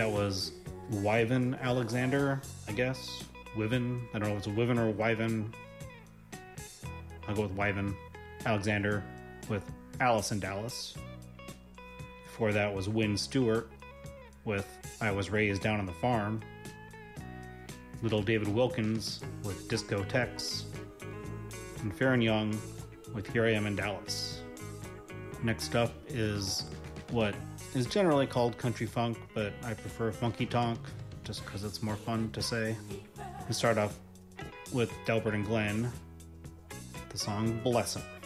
That was Wyvern Alexander, I guess. Wyvern. I don't know if it's a Wyvern or Wyvern. I'll go with Wyvern Alexander with Alice in Dallas. Before that was Wynn Stewart with I Was Raised Down on the Farm. Little David Wilkins with Discotheques. And Farron Young with Here I Am in Dallas. Next up is what is generally called country funk, but I prefer funky tonk just because it's more fun to say. We start off with Delbert and Glenn, the song Bless 'Em.